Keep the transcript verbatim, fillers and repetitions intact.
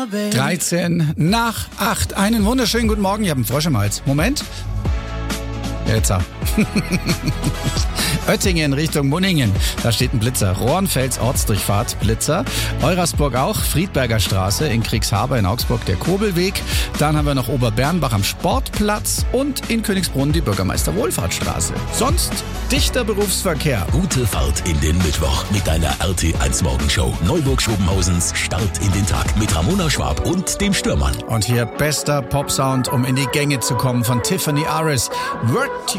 dreizehn nach acht. Einen wunderschönen guten Morgen. Ich habe einen Frosch im Hals. Moment. Jetzt. Oettingen Richtung Munningen. Da steht ein Blitzer. Rohrenfels Ortsdurchfahrt Blitzer. Eurasburg auch. Friedberger Straße in Kriegshaber in Augsburg der Kobelweg. Dann haben wir noch Oberbernbach am Sportplatz und in Königsbrunn die Bürgermeister Wohlfahrtsstraße. Sonst dichter Berufsverkehr. Gute Fahrt in den Mittwoch mit deiner R T eins Morgenshow. Neuburg-Schobenhausens Start in den Tag mit Ramona Schwab und dem Stürmann. Und hier bester Popsound, um in die Gänge zu kommen von Tiffany Aris. Vertical.